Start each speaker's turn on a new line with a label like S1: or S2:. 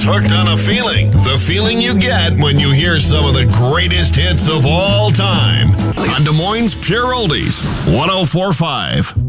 S1: hooked on a feeling. The feeling you get when you hear some of the greatest hits of all time. On Des Moines Pure Oldies, 104.5.